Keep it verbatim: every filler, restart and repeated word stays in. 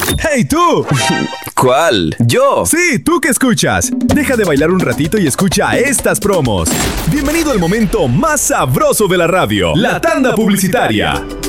¡Hey, tú! ¿Cuál? ¿Yo? Sí, tú que escuchas. Deja de bailar un ratito y escucha estas promos. Bienvenido al momento más sabroso de la radio, la tanda publicitaria.